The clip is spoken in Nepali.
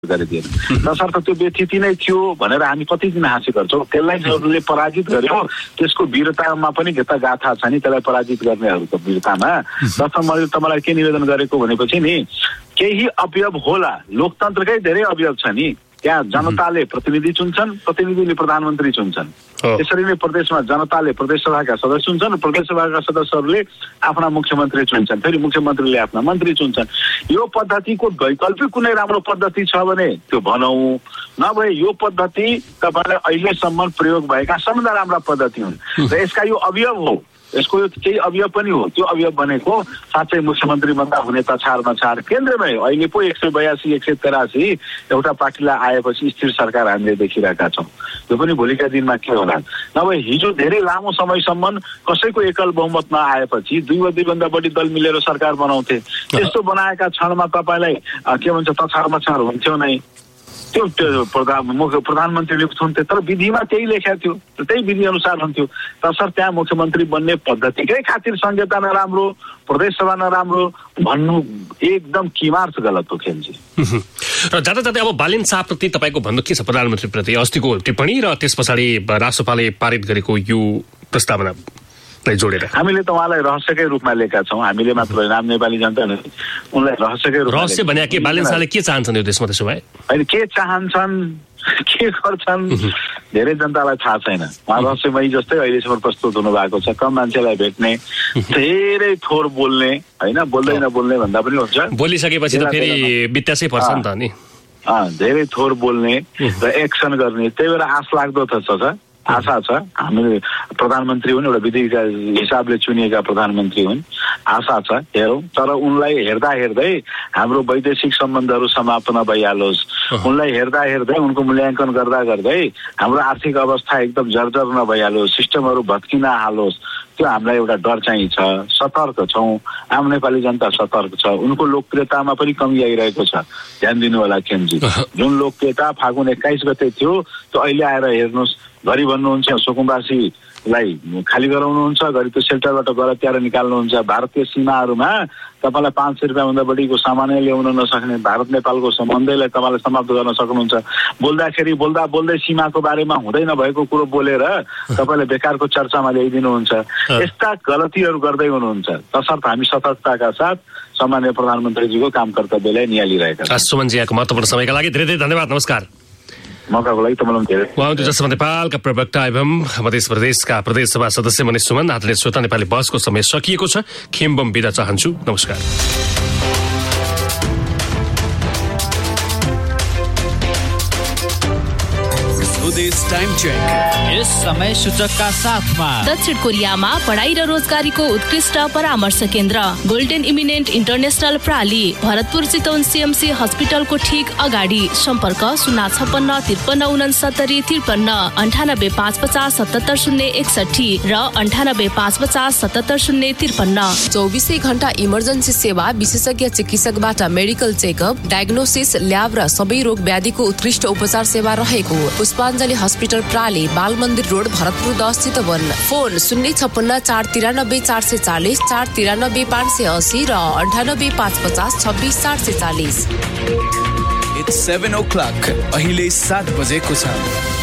गरिदिएन। तसर्थ त्यो व्यथिति नै थियो भनेर हामी कति दिन हाँसी गर्छौँ। त्यसलाई जसले पराजित गर्यो त्यसको वीरतामा पनि त गाथा छ नि, त्यसलाई पराजित गर्नेहरूको वीरतामा। तसर्थ मैले तपाईँलाई के निवेदन गरेको भनेपछि नि, केही अवयव होला, लोकतन्त्रकै धेरै अवयव छ नि। त्यहाँ जनताले प्रतिनिधि चुन्छन्, प्रतिनिधिले प्रधानमन्त्री चुन्छन्। त्यसरी नै प्रदेशमा जनताले प्रदेश सभाका सदस्य चुन्छन्, प्रदेश सभाका सदस्यहरूले आफ्ना मुख्यमन्त्री चुन्छन्, फेरि मुख्यमन्त्रीले आफ्ना मन्त्री चुन्छन्। यो पद्धतिको वैकल्पिक कुनै राम्रो पद्धति छ भने त्यो भनौँ, नभए यो पद्धति तपाईँलाई अहिलेसम्म प्रयोग भएका सबभन्दा राम्रा पद्धति हुन् र यसका यो अवयव हो। यसको यो केही अवयव पनि हो। त्यो अवयव भनेको साँच्चै मुख्यमन्त्री भन्दा हुने तछार नछार केन्द्रमै अहिले पो 182 183 एउटा पार्टीलाई आएपछि स्थिर सरकार हामीले देखिरहेका छौँ। यो पनि भोलिका दिनमा के होला। नभए हिजो धेरै लामो समयसम्म कसैको एकल बहुमत नआएपछि 2 वा 2 भन्दा बढी दल मिलेर सरकार बनाउँथे। त्यस्तो बनाएका क्षणमा तपाईँलाई के भन्छ तछार मछार हुन्थ्यो नै। त्यो प्रधानमन्त्रीले हुन्थ्यो, तर विधिमा त्यही लेखेको थियो, त्यही विधि अनुसार हुन्थ्यो। तसर्थ त्यहाँ मुख्यमन्त्री बन्ने पद्धतिकै खातिर संहिता नराम्रो, प्रदेश सभा नराम्रो भन्नु एकदम किमार्थ गलत हो खेलजी। र जाँदा जाँदै अब बालिन शाहप्रति तपाईँको भन्नु के छ? प्रधानमन्त्रीप्रति अस्तिको टिप्पणी र त्यस पछाडि राष्ट्रसभाले पारित गरेको यो प्रस्तावना जोडेर हामीले त उहाँलाई रहस्यकै रूपमा लिएका छौँ। हामीले मात्र नाम नेपाली जनता उनलाई रहस्यकै रूपमा। रहस्य भने के बालिन शाहले के चाहन्छन् यो देशमा त्यसो भए? होइन, के चाहन्छन् के गर्छन् धेरै जनतालाई थाहा छैन। उहाँ रहस्यमय जस्तै अहिलेसम्म प्रस्तुत हुनु भएको छ। कम मान्छेलाई भेट्ने, धेरै थोर बोल्ने, होइन बोल्दै नबोल्ने भन्दा पनि हुन्छ। बोलिसकेपछि त फेरि बित्यासै पर्छ नि त नि। धेरै थोर बोल्ने र एक्सन गर्ने, त्यही भएर आश लाग्दो छ आशा छ। हामीले प्रधानमन्त्री हुन्, एउटा विधिका हिसाबले चुनिएका प्रधानमन्त्री हुन्, आशा छ हेरौँ। तर उनलाई हेर्दा हेर्दै हाम्रो वैदेशिक सम्बन्धहरू समाप्त नभइहालोस्, उनलाई हेर्दा हेर्दै उनको मूल्याङ्कन गर्दा गर्दै हाम्रो आर्थिक अवस्था एकदम जर्जर नभइहालोस्, सिस्टमहरू भत्किन हालोस्, त्यो हामीलाई एउटा डर चाहिँ छ। सतर्क छौँ, आम नेपाली जनता सतर्क छ। उनको लोकप्रियतामा पनि कमी आइरहेको छ, ध्यान दिनु होला खेमजी। जुन लोकप्रियता फागुन 21 गते थियो त्यो अहिले आएर हेर्नुहोस्। घरि भन्नुहुन्छ सुकुम्बासीलाई खाली गराउनुहुन्छ, घरि त्यो सेल्टरबाट गलत्याएर निकाल्नुहुन्छ। भारतीय सीमाहरूमा तपाईँलाई 500 रुपियाँभन्दा बढीको सामान्य ल्याउन नसक्ने भारत नेपालको सम्बन्धलाई तपाईँले समाप्त गर्न सक्नुहुन्छ। बोल्दाखेरि बोल्दै सीमाको बारेमा हुँदै नभएको कुरो बोलेर तपाईँले बेकारको चर्चामा ल्याइदिनुहुन्छ। यस्ता गलतीहरू गर्दै हुनुहुन्छ। तसर्थ हामी सतर्कताका साथ सामान्य प्रधानमन्त्रीजीको काम कर्तव्यलाई निहालिरहेका छौँ। सुमनजीको महत्त्वपूर्ण समयका लागि धेरै धेरै धन्यवाद। नमस्कार। मौकाको लागि तपाईँलाई धेरै। उहाँ जसमा नेपालका प्रवक्ता एवं मध्य प्रदेशका प्रदेश सभा सदस्य मनिष सुमन। आदरणीय श्रोता, नेपाली बहसको समय सकिएको छ। खेम्बम बिदा चाहन्छु। नमस्कार। टाइम चेक यस समय सूचकका साथमा दक्षिण कोरियामा पढाइ र रोजगारीको उत्कृष्ट परामर्श केन्द्र golden eminent international प्राली, Bharatpur Chitwan CMC हस्पिटलको ठीक अगाडि। सम्पर्क 056 53 69 53 98 550 77 061 र 98 550 77 053। 24 घण्टा इमर्जेन्सी सेवा, विशेषज्ञ चिकित्सकबाट मेडिकल चेकअप, डायग्नोसिस, ल्याब र सबै रोग व्याधिको उत्कृष्ट उपचार सेवा रहेको पुष्पाञ्जली हस्पिटल प्राली, बाल मन्दिर रोड, भरतपुर 10 चितवन। फोन 056 493 440 493 580 र 98 550 26 440। It's 7 o'clock. अहिले 7 बजेको छ।